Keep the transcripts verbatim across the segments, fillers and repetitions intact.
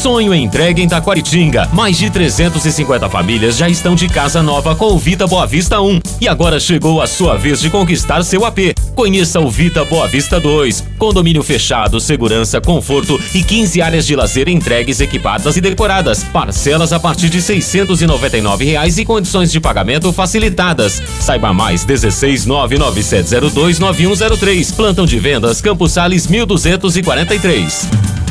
Sonho entregue em Taquaritinga. Mais de trezentas e cinquenta famílias já estão de casa nova com o Vita Boa Vista um. E agora chegou a sua vez de conquistar seu A P. Conheça o Vita Boa Vista dois. Condomínio fechado, segurança, conforto e quinze áreas de lazer entregues, equipadas e decoradas. Parcelas a partir de seiscentos e noventa e nove reais e condições de pagamento facilitadas. Saiba mais, dezesseis nove nove sete zero dois nove um zero três. Plantão de vendas Campos Sales mil duzentos e quarenta e três.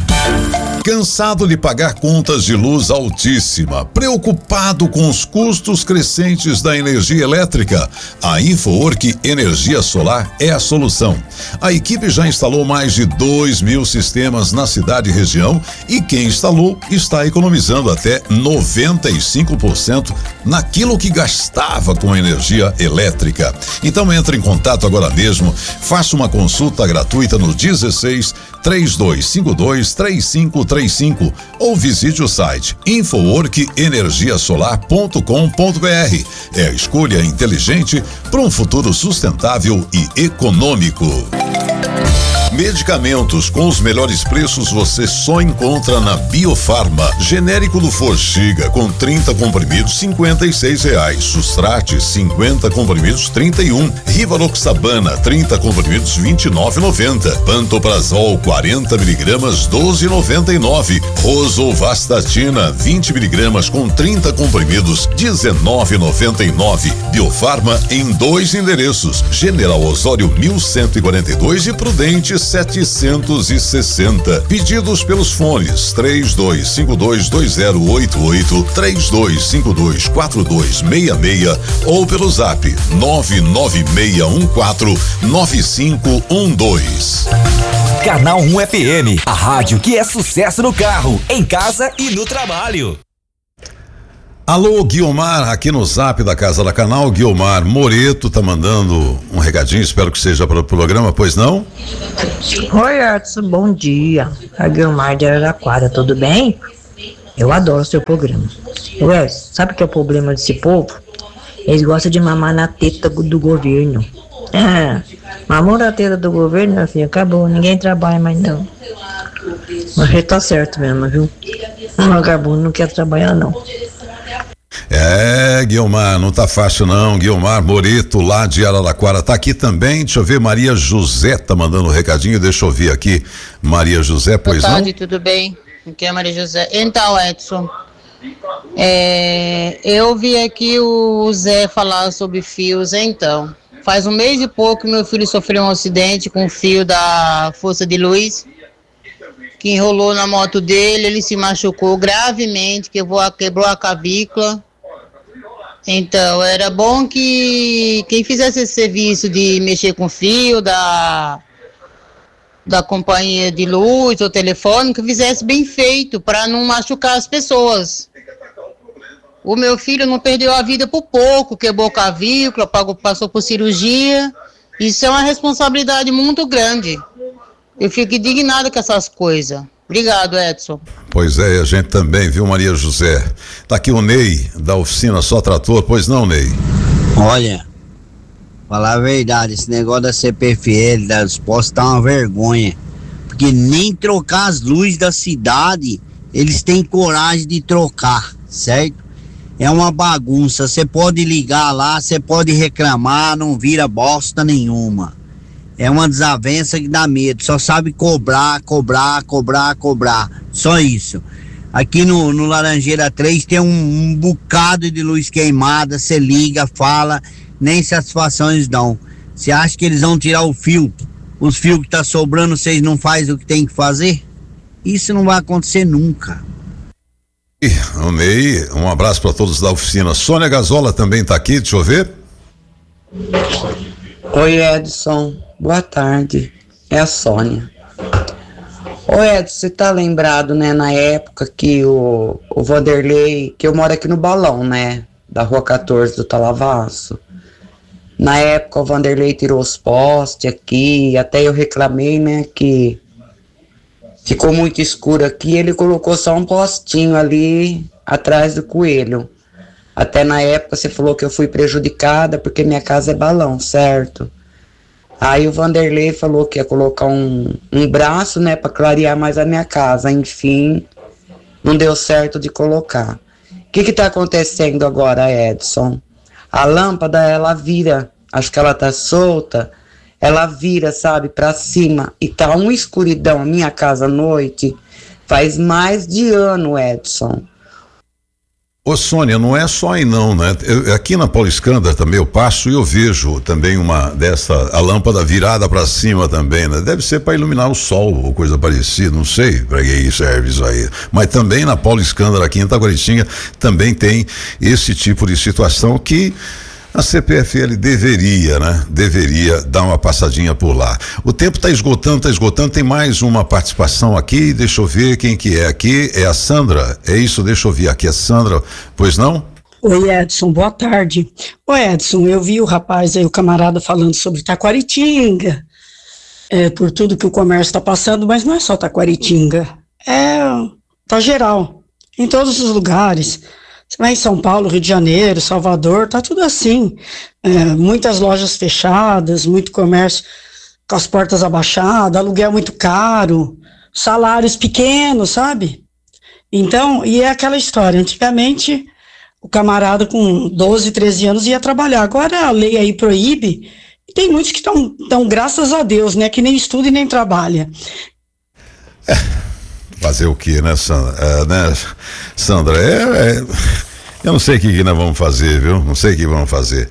Cansado de pagar contas de luz altíssima, preocupado com os custos crescentes da energia elétrica? A InfoWork Energia Solar é a solução. A equipe já instalou mais de dois mil sistemas na cidade e região e quem instalou está economizando até noventa e cinco por cento naquilo que gastava com energia elétrica. Então entre em contato agora mesmo, faça uma consulta gratuita no dezesseis, três dois cinco dois, três cinco três cinco ou visite o site infowork energia solar ponto com ponto br. É a escolha inteligente para um futuro sustentável e econômico. Medicamentos com os melhores preços você só encontra na Biofarma. Genérico do Forxiga com trinta comprimidos, cinquenta e seis reais. Sustrate, cinquenta comprimidos, trinta e um. Rivaroxabana, trinta comprimidos, vinte e nove reais e noventa centavos. Pantoprazol, quarenta miligramas, doze reais e noventa e nove centavos. Rosuvastatina, vinte miligramas com trinta comprimidos, dezenove reais e noventa e nove centavos. Biofarma em dois endereços: General Osório mil cento e quarenta e dois e Prudente setecentos e sessenta. Pedidos pelos fones três dois cinco dois, dois zero oito oito, três dois cinco dois, quatro dois seis seis ou pelo zap nove nove seis um quatro, nove cinco um dois. Canal um F M, a rádio que é sucesso no carro, em casa e no trabalho. Alô, Guiomar, aqui no zap da Casa da Canal. Guiomar Moreto tá mandando um recadinho, espero que seja para o programa, pois não? Oi, Edson, bom dia. A Guiomar de Araraquara, tudo bem? Eu adoro o seu programa. Ué, sabe o que é o problema desse povo? Eles gostam de mamar na teta do governo. Ah, mamou na teta do governo, meu filho, acabou, ninguém trabalha mais não. Mas você tá certo mesmo, viu? Um vagabundo não quer trabalhar não. É, Guiomar, não tá fácil não. Guiomar Moreto, lá de Araraquara, tá aqui também. Deixa eu ver, Maria José tá mandando um recadinho, deixa eu ver aqui. Maria José, pois não? Boa tarde, tudo bem? Aqui é a Maria José. Então, Edson, é, eu vi aqui o Zé falar sobre fios, então. Faz um mês e pouco que meu filho sofreu um acidente com o fio da força de luz, que enrolou na moto dele, ele se machucou gravemente, quebrou a, quebrou a clavícula. Então, era bom que quem fizesse esse serviço de mexer com fio da, da companhia de luz ou telefônica, fizesse bem feito, para não machucar as pessoas. O meu filho não perdeu a vida por pouco, quebrou a clavícula, passou por cirurgia. Isso é uma responsabilidade muito grande. Eu fico indignada com essas coisas. Obrigado, Edson. Pois é, a gente também, viu, Maria José? Tá aqui o Ney, da oficina Só Trator, pois não, Ney? Olha, falar a verdade, esse negócio da C P F L, das postas, tá uma vergonha. Porque nem trocar as luzes da cidade, eles têm coragem de trocar, certo? É uma bagunça, você pode ligar lá, você pode reclamar, não vira bosta nenhuma. É uma desavença que dá medo, só sabe cobrar, cobrar, cobrar, cobrar, só isso. Aqui no, no Laranjeira três tem um, um bocado de luz queimada, você liga, fala, nem satisfação eles dão. Você acha que eles vão tirar o fio, os fios que tá sobrando, vocês não fazem o que tem que fazer? Isso não vai acontecer nunca. O Ney, um abraço para todos da oficina. Sônia Gazola também tá aqui, deixa eu ver. Oi, Edson, boa tarde, é a Sônia. Ô Edson, você tá lembrado, né, na época que o, o Vanderlei, que eu moro aqui no Balão, né, da Rua quatorze do Talavaço. Na época o Vanderlei tirou os postes aqui, até eu reclamei, né, que ficou muito escuro aqui, ele colocou só um postinho ali atrás do coelho. Até na época você falou que eu fui prejudicada porque minha casa é balão, certo? Aí o Vanderlei falou que ia colocar um, um braço, né, para clarear mais a minha casa. Enfim, não deu certo de colocar. O que que tá acontecendo agora, Edson? A lâmpada, ela vira, acho que ela tá solta, ela vira, sabe, pra cima, e tá uma escuridão. A minha casa à noite faz mais de ano, Edson. Ô Sônia, não é só aí não, né? Eu, aqui na Paulo Escândalo também eu passo e eu vejo também uma dessa, a lâmpada virada para cima também, né? Deve ser para iluminar o sol ou coisa parecida, não sei para que serve isso aí. Mas também na Paulo Escândalo aqui em Taquaritinga também tem esse tipo de situação que a C P F L deveria, né? Deveria dar uma passadinha por lá. O tempo está esgotando, está esgotando. Tem mais uma participação aqui. Deixa eu ver quem que é aqui. É a Sandra. É isso, deixa eu ver aqui. A Sandra, pois não? Oi, Edson, boa tarde. Ô, Edson, eu vi o rapaz aí, o camarada falando sobre Taquaritinga, é, por tudo que o comércio está passando, mas não é só Taquaritinga. É, tá geral. Em todos os lugares. Você vai em São Paulo, Rio de Janeiro, Salvador, tá tudo assim. É, muitas lojas fechadas, muito comércio com as portas abaixadas, aluguel muito caro, salários pequenos, sabe? Então, e é aquela história, antigamente o camarada com doze, treze anos ia trabalhar, agora a lei aí proíbe, e tem muitos que estão, então, graças a Deus, né, que nem estuda e nem trabalha. É. Fazer o que, né, Sandra? É, né, Sandra, é, é, eu não sei o que, que nós vamos fazer, viu? Não sei o que vamos fazer.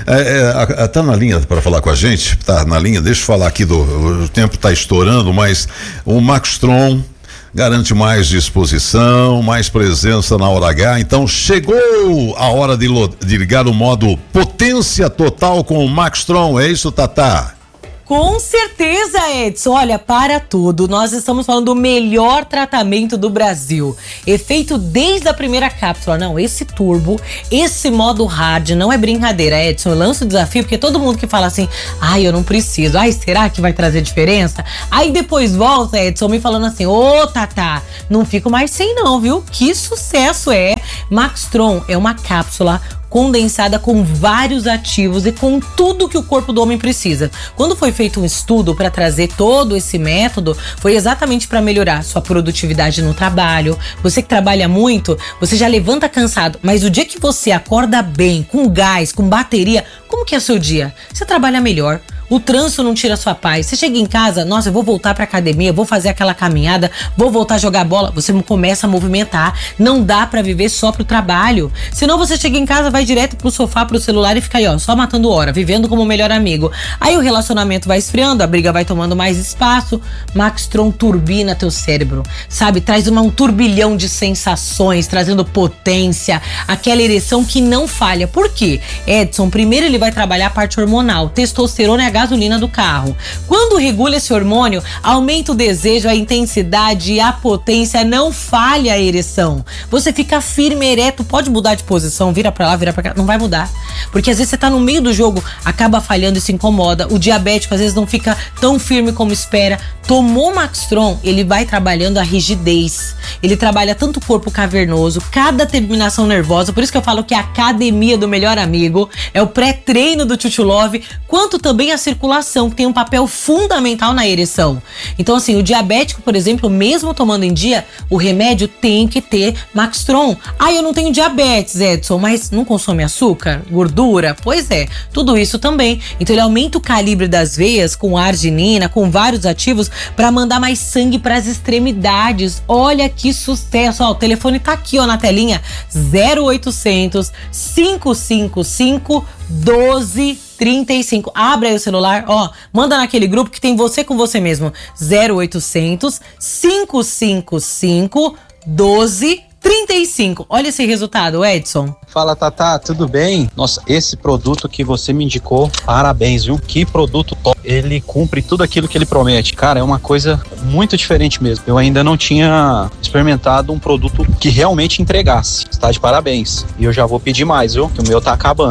É, é, tá na linha para falar com a gente? Tá na linha, deixa eu falar aqui do, o tempo tá estourando, mas o Maxtron garante mais disposição, mais presença na hora H, então chegou a hora de, de ligar o modo potência total com o Maxtron, é isso, Tatá? Com certeza, Edson. Olha, para tudo, nós estamos falando do melhor tratamento do Brasil. Efeito desde a primeira cápsula. Não, esse turbo, esse modo hard, não é brincadeira, Edson. Eu lanço o desafio porque todo mundo que fala assim, ai, eu não preciso, ai, será que vai trazer diferença? Aí depois volta, Edson, me falando assim, ô, Tatá, não fico mais sem não, viu? Que sucesso é! Maxtron é uma cápsula condensada com vários ativos e com tudo que o corpo do homem precisa. Quando foi feito um estudo para trazer todo esse método, foi exatamente para melhorar sua produtividade no trabalho. Você que trabalha muito, você já levanta cansado, mas o dia que você acorda bem, com gás, com bateria, como que é o seu dia? Você trabalha melhor. O trânsito não tira sua paz. Você chega em casa, nossa, eu vou voltar pra academia, vou fazer aquela caminhada, vou voltar a jogar bola. Você começa a movimentar. Não dá pra viver só pro trabalho. Senão você chega em casa, vai direto pro sofá, pro celular e fica aí, ó, só matando hora, vivendo como o melhor amigo. Aí o relacionamento vai esfriando, a briga vai tomando mais espaço. Maxtron turbina teu cérebro, sabe? Traz uma, um turbilhão de sensações, trazendo potência, aquela ereção que não falha. Por quê? Edson, primeiro ele vai trabalhar a parte hormonal. Testosterona é a gasolina do carro. Quando regula esse hormônio, aumenta o desejo, a intensidade e a potência, não falha a ereção. Você fica firme, ereto, pode mudar de posição, vira pra lá, vira pra cá, não vai mudar. Porque às vezes você tá no meio do jogo, acaba falhando e se incomoda. O diabético às vezes não fica tão firme como espera. Tomou Maxtron, ele vai trabalhando a rigidez. Ele trabalha tanto o corpo cavernoso, cada terminação nervosa, por isso que eu falo que é a academia do melhor amigo, é o pré-treino do Chuchu Love, quanto também a circulação, que tem um papel fundamental na ereção. Então, assim, o diabético, por exemplo, mesmo tomando em dia, o remédio tem que ter Maxtron. Ah, eu não tenho diabetes, Edson, mas não consome açúcar, gordura? Pois é, tudo isso também. Então, ele aumenta o calibre das veias com arginina, com vários ativos, para mandar mais sangue para as extremidades. Olha que sucesso! Ó, o telefone tá aqui, ó, na telinha, zero oitocentos, cinco cinco cinco, doze trinta e cinco. Abre aí o celular, ó, manda naquele grupo que tem você com você mesmo. zero oitocentos, cinco cinco cinco, doze trinta e cinco. Olha esse resultado, Edson. Fala, Tatá, tudo bem? Nossa, esse produto que você me indicou, parabéns, viu? Que produto top. Ele cumpre tudo aquilo que ele promete. Cara, é uma coisa muito diferente mesmo. Eu ainda não tinha experimentado um produto que realmente entregasse. Está de parabéns. E eu já vou pedir mais, viu? Que o meu tá acabando.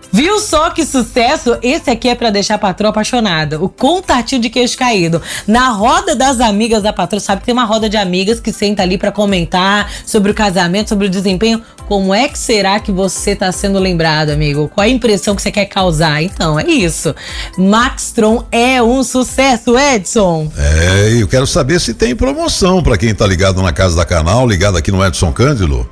Viu só que sucesso? Esse aqui é pra deixar a patroa apaixonada. O contatinho de queixo caído. Na roda das amigas da patroa, sabe que tem uma roda de amigas que senta ali pra comentar sobre o casamento, sobre o desempenho. Como é que será que você tá sendo lembrado, amigo? Qual a impressão que você quer causar? Então, é isso. Maxtron é um sucesso, Edson. É, eu quero saber se tem promoção pra quem tá ligado na Casa da Canal, ligado aqui no Edson Cândido.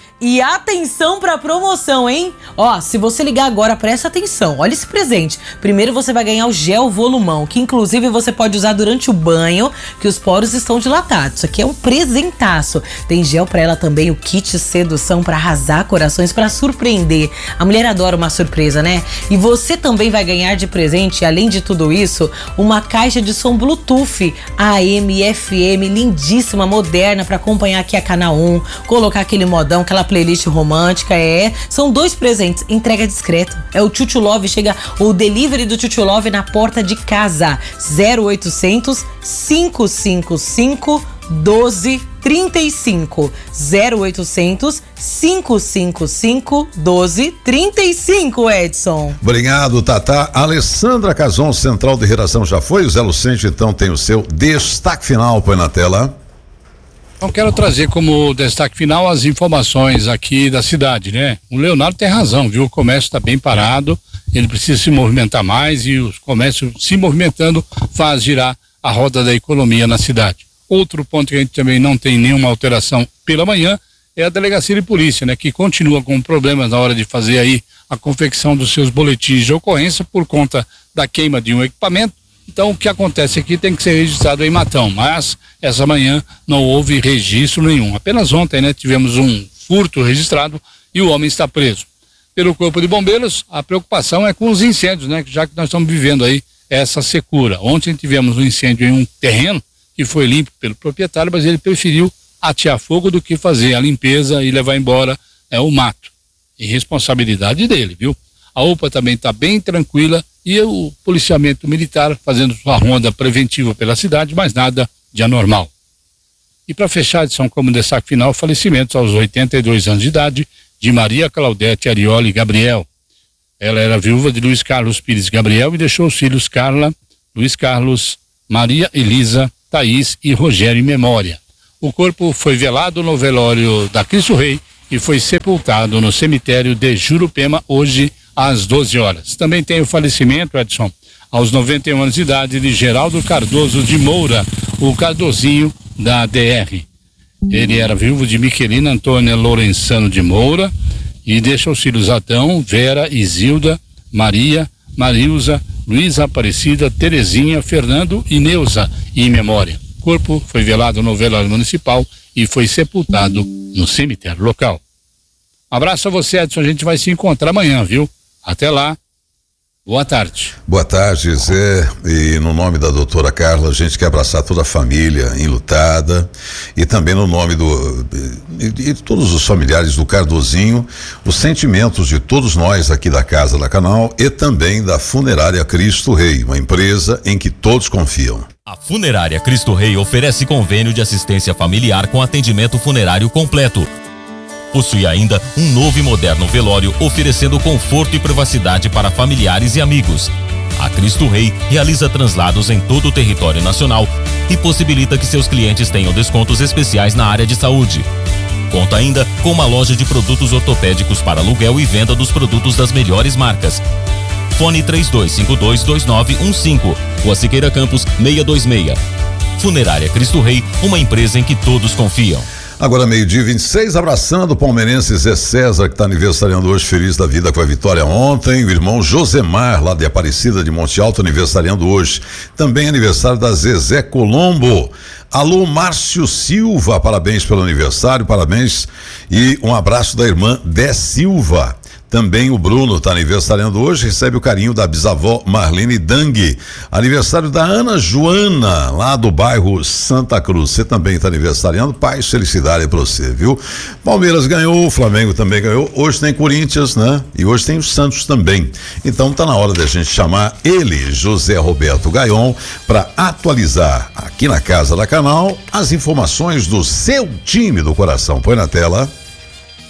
E atenção pra promoção, hein? Ó, se você ligar agora, presta atenção. Olha esse presente. Primeiro você vai ganhar o gel volumão, que inclusive você pode usar durante o banho, que os poros estão dilatados. Isso aqui é um presentaço. Tem gel pra ela também, o kit sedução pra arrasar corações, pra surpreender. A mulher adora uma surpresa, né? E você também vai ganhar de presente, além de tudo isso, uma caixa de som Bluetooth A M F M lindíssima, moderna, pra acompanhar aqui a Canal um, colocar aquele modão, aquela playlist romântica, é. São dois presentes, entrega discreta. É o Chuchu Love, chega o delivery do Chuchu Love na porta de casa. zero oitocentos, cinco cinco cinco, doze trinta e cinco. zero oitocentos, cinco cinco cinco, doze trinta e cinco, Edson. Obrigado, Tatá. Alessandra Cazon, central de redação já foi. O Zé Lucente, então, tem o seu destaque final. Põe na tela. Então quero trazer como destaque final as informações aqui da cidade, né? O Leonardo tem razão, viu? O comércio está bem parado, ele precisa se movimentar mais e o comércio se movimentando faz girar a roda da economia na cidade. Outro ponto que a gente também não tem nenhuma alteração pela manhã é a delegacia de polícia, né? Que continua com problemas na hora de fazer aí a confecção dos seus boletins de ocorrência por conta da queima de um equipamento. Então, o que acontece aqui tem que ser registrado em Matão, mas essa manhã não houve registro nenhum. Apenas ontem, né, tivemos um furto registrado e o homem está preso. Pelo Corpo de Bombeiros, a preocupação é com os incêndios, né, já que nós estamos vivendo aí essa secura. Ontem tivemos um incêndio em um terreno que foi limpo pelo proprietário, mas ele preferiu atear fogo do que fazer a limpeza e levar embora é, o mato. Irresponsabilidade dele, viu? A U P A também está bem tranquila e o policiamento militar fazendo sua ronda preventiva pela cidade, mas nada de anormal. E para fechar a edição como destaque final, falecimentos aos oitenta e dois anos de idade de Maria Claudete Arioli Gabriel. Ela era viúva de Luiz Carlos Pires Gabriel e deixou os filhos Carla, Luiz Carlos, Maria Elisa, Thaís e Rogério em memória. O corpo foi velado no velório da Cristo Rei e foi sepultado no cemitério de Jurupema hoje às doze horas. Também tem o falecimento, Edson, aos noventa e um anos de idade, de Geraldo Cardoso de Moura, o Cardozinho da D R. Ele era viúvo de Miquelina Antônia Lorenzano de Moura e deixa os filhos Adão, Vera, Isilda, Maria, Marilza, Luísa Aparecida, Terezinha, Fernando e Neuza em memória. O corpo foi velado no velório municipal e foi sepultado no cemitério local. Abraço a você, Edson, a gente vai se encontrar amanhã, viu? Até lá. Boa tarde. Boa tarde, Zé. E no nome da doutora Carla, a gente quer abraçar toda a família enlutada e também no nome do e, de todos os familiares do Cardozinho, os sentimentos de todos nós aqui da Casa da Canal e também da Funerária Cristo Rei, uma empresa em que todos confiam. A Funerária Cristo Rei oferece convênio de assistência familiar com atendimento funerário completo. Possui ainda um novo e moderno velório, oferecendo conforto e privacidade para familiares e amigos. A Cristo Rei realiza translados em todo o território nacional e possibilita que seus clientes tenham descontos especiais na área de saúde. Conta ainda com uma loja de produtos ortopédicos para aluguel e venda dos produtos das melhores marcas. Fone três dois cinco dois, dois nove um cinco, Rua Siqueira Campos, seiscentos e vinte e seis. Funerária Cristo Rei, uma empresa em que todos confiam. Agora meio-dia vinte e seis, abraçando o palmeirense Zé César, que está aniversariando hoje, feliz da vida com a vitória ontem. O irmão Josemar, lá de Aparecida de Monte Alto, aniversariando hoje. Também aniversário da Zezé Colombo. Alô, Márcio Silva, parabéns pelo aniversário, parabéns. E um abraço da irmã Dé Silva. Também o Bruno está aniversariando hoje, recebe o carinho da bisavó Marlene Dang. Aniversário da Ana Joana, lá do bairro Santa Cruz. Você também está aniversariando, paz, felicidade para você, viu? Palmeiras ganhou, o Flamengo também ganhou. Hoje tem Corinthians, né? E hoje tem o Santos também. Então tá na hora da gente chamar ele, José Roberto Gaion, para atualizar aqui na Casa da Canal as informações do seu time do coração. Põe na tela.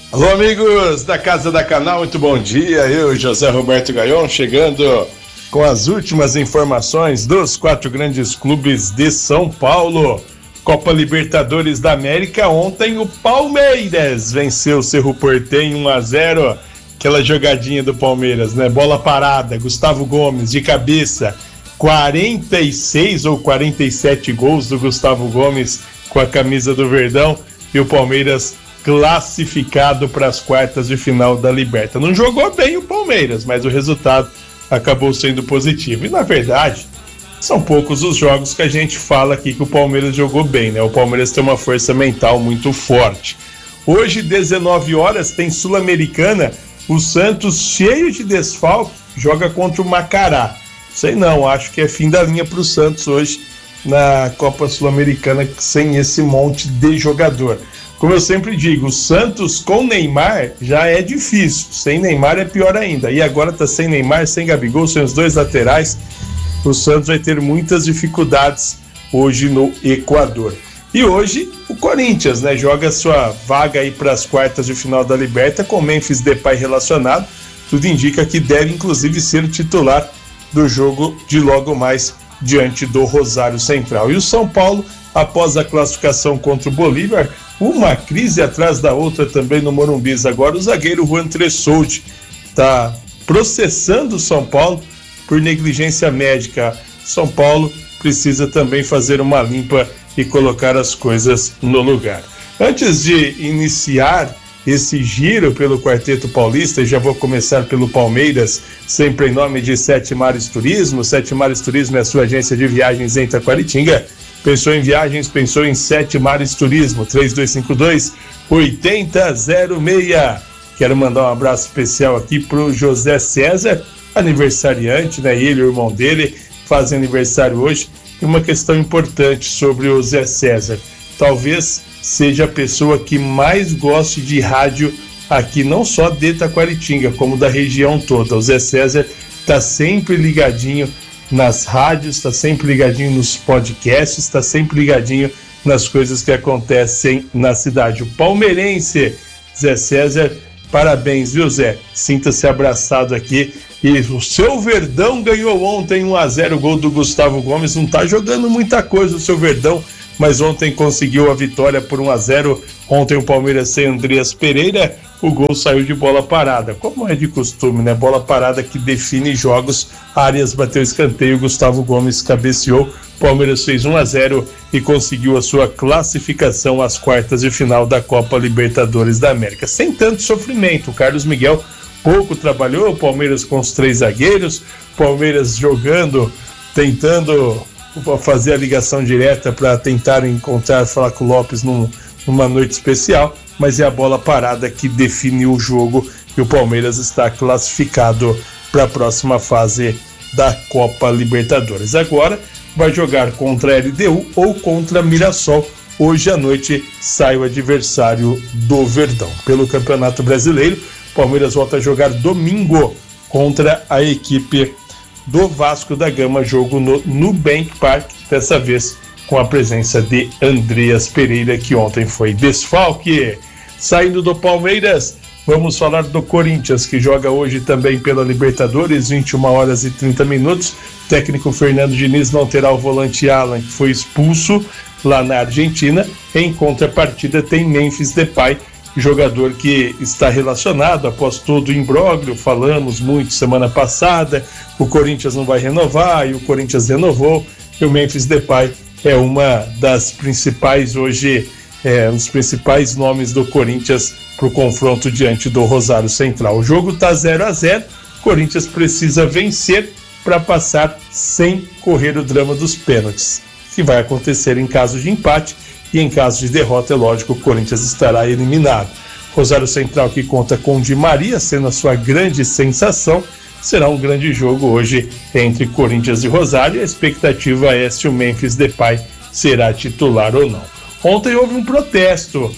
Alô, amigos da Casa da Canal, muito bom dia. Eu, José Roberto Gaion, chegando com as últimas informações dos quatro grandes clubes de São Paulo. Copa Libertadores da América, ontem o Palmeiras venceu o Cerro Porteño um a zero. Aquela jogadinha do Palmeiras, né? Bola parada, Gustavo Gomes de cabeça, quarenta e seis ou quarenta e sete gols do Gustavo Gomes com a camisa do Verdão, e o Palmeiras classificado para as quartas de final da Liberta. Não jogou bem o Palmeiras, mas o resultado acabou sendo positivo. E na verdade, são poucos os jogos que a gente fala aqui que o Palmeiras jogou bem, né? O Palmeiras tem uma força mental muito forte. Hoje, dezenove horas, tem Sul-Americana. O Santos, cheio de desfalque, joga contra o Macará. Sei não, acho que é fim da linha para o Santos hoje na Copa Sul-Americana sem esse monte de jogador. Como eu sempre digo, o Santos com Neymar já é difícil, sem Neymar é pior ainda. E agora tá sem Neymar, sem Gabigol, sem os dois laterais. O Santos vai ter muitas dificuldades hoje no Equador. E hoje o Corinthians, né, joga sua vaga aí para as quartas de final da Liberta com Memphis Depay relacionado. Tudo indica que deve inclusive ser titular do jogo de logo mais diante do Rosário Central. E o São Paulo, após a classificação contra o Bolívar, uma crise atrás da outra também no Morumbi. Agora o zagueiro Juan Tressoldi está processando o São Paulo por negligência médica. São Paulo precisa também fazer uma limpa e colocar as coisas no lugar. Antes de iniciar esse giro pelo Quarteto Paulista, e já vou começar pelo Palmeiras, sempre em nome de Sete Mares Turismo. Sete Mares Turismo é a sua agência de viagens em Taquaritinga. Pensou em viagens, pensou em Sete Mares Turismo, três dois cinco dois, oito zero zero seis. Quero mandar um abraço especial aqui pro José César, aniversariante, né? Ele e o irmão dele fazem aniversário hoje. E uma questão importante sobre o Zé César: talvez seja a pessoa que mais goste de rádio aqui, não só de Taquaritinga, como da região toda. O Zé César está sempre ligadinho nas rádios, está sempre ligadinho nos podcasts, está sempre ligadinho nas coisas que acontecem na cidade. O palmeirense Zé César, parabéns, viu, Zé? Sinta-se abraçado aqui. E o seu Verdão ganhou ontem um a zero, gol do Gustavo Gomes. Não tá jogando muita coisa o seu Verdão, mas ontem conseguiu a vitória por um a zero. Ontem o Palmeiras sem Andreas Pereira, o gol saiu de bola parada, como é de costume, né? Bola parada que define jogos. Arias bateu escanteio, Gustavo Gomes cabeceou. Palmeiras fez um a zero e conseguiu a sua classificação às quartas de final da Copa Libertadores da América. Sem tanto sofrimento, o Carlos Miguel pouco trabalhou, o Palmeiras com os três zagueiros, Palmeiras jogando, tentando fazer a ligação direta para tentar encontrar Flaco Lopes num, numa noite especial, mas é a bola parada que define o jogo e o Palmeiras está classificado para a próxima fase da Copa Libertadores. Agora vai jogar contra a L D U ou contra Mirassol. Hoje à noite sai o adversário do Verdão. Pelo Campeonato Brasileiro, Palmeiras volta a jogar domingo contra a equipe do Vasco da Gama, jogo no Nubank Park, dessa vez com a presença de Andreas Pereira, que ontem foi desfalque. Saindo do Palmeiras, vamos falar do Corinthians, que joga hoje também pela Libertadores, vinte e uma horas e trinta minutos. O técnico Fernando Diniz não terá o volante Alan, que foi expulso lá na Argentina. Em contrapartida tem Memphis Depay, jogador que está relacionado após todo o imbróglio. Falamos muito semana passada, o Corinthians não vai renovar, e o Corinthians renovou, e o Memphis Depay é uma das principais hoje, é, um dos principais nomes do Corinthians para o confronto diante do Rosário Central. O jogo está zero a zero, o Corinthians precisa vencer para passar sem correr o drama dos pênaltis, que vai acontecer em caso de empate. E em caso de derrota, é lógico, o Corinthians estará eliminado. Rosário Central, que conta com Di Maria sendo a sua grande sensação, será um grande jogo hoje entre Corinthians e Rosário. A expectativa é se o Memphis Depay será titular ou não. Ontem houve um protesto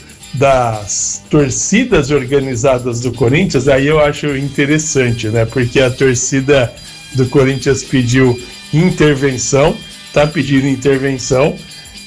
das torcidas organizadas do Corinthians, aí eu acho interessante, né? Porque a torcida do Corinthians pediu intervenção, tá pedindo intervenção,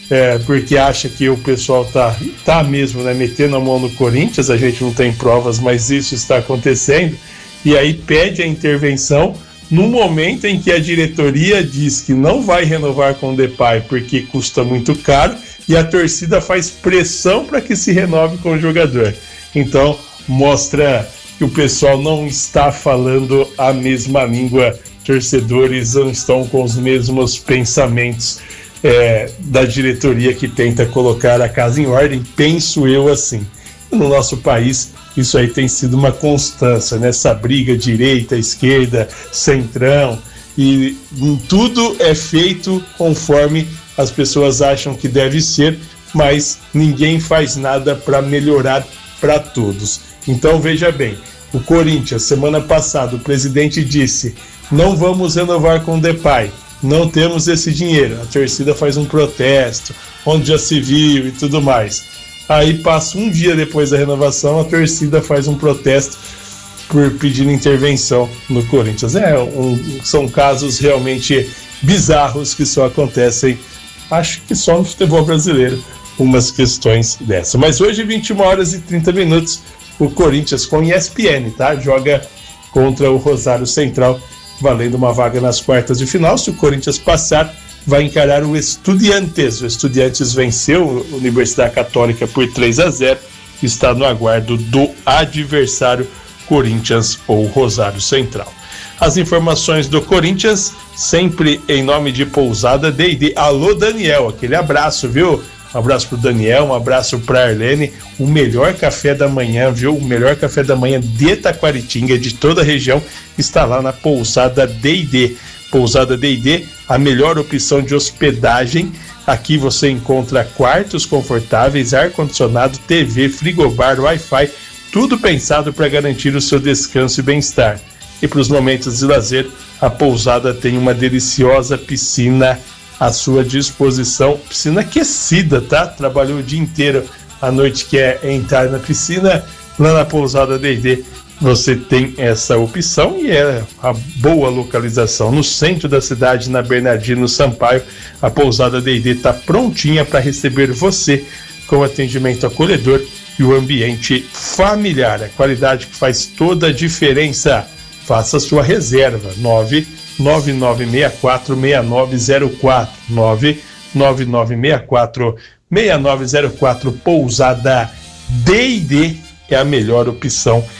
é, porque acha que o pessoal tá, tá mesmo, né, metendo a mão no Corinthians. A gente não tem provas, mas isso está acontecendo, e aí pede a intervenção no momento em que a diretoria diz que não vai renovar com o Depay porque custa muito caro, e a torcida faz pressão para que se renove com o jogador. Então mostra que o pessoal não está falando a mesma língua, torcedores não estão com os mesmos pensamentos é, da diretoria que tenta colocar a casa em ordem, penso eu assim. No nosso país isso aí tem sido uma constância, nessa briga direita, esquerda, centrão, e tudo é feito conforme as pessoas acham que deve ser, mas ninguém faz nada para melhorar para todos. Então veja bem, o Corinthians, semana passada, o presidente disse: não vamos renovar com o Depay, não temos esse dinheiro. A torcida faz um protesto, onde já se viu e tudo mais. Aí passa um dia depois da renovação, a torcida faz um protesto por pedir intervenção no Corinthians. É, um, são casos realmente bizarros que só acontecem, acho que só no futebol brasileiro, umas questões dessa. Mas hoje, vinte e uma horas e trinta minutos, o Corinthians com E S P N, tá? Joga contra o Rosário Central, valendo uma vaga nas quartas de final. Se o Corinthians passar, vai encarar o Estudiantes. O Estudiantes venceu a Universidade Católica por três a zero, está no aguardo do adversário, Corinthians ou Rosário Central. As informações do Corinthians, sempre em nome de Pousada D e D. Alô, Daniel, aquele abraço, viu? Um abraço pro Daniel, um abraço pra Arlene. O melhor café da manhã, viu? O melhor café da manhã de Taquaritinga, de toda a região, está lá na Pousada D e D. Pousada D e D, a melhor opção de hospedagem. Aqui você encontra quartos confortáveis, ar-condicionado, T V, frigobar, Wi-Fi, tudo pensado para garantir o seu descanso e bem-estar. E para os momentos de lazer, a pousada tem uma deliciosa piscina à sua disposição, piscina aquecida, tá? Trabalhou o dia inteiro, à noite quer entrar na piscina, lá na Pousada D e D você tem essa opção, e é a boa localização no centro da cidade, na Bernardino Sampaio. A Pousada D e D está prontinha para receber você, com atendimento acolhedor e o ambiente familiar, a qualidade que faz toda a diferença. Faça sua reserva, nove nove nove seis quatro seis nove zero quatro, nove nove nove seis quatro seis nove zero quatro. Pousada D e D é a melhor opção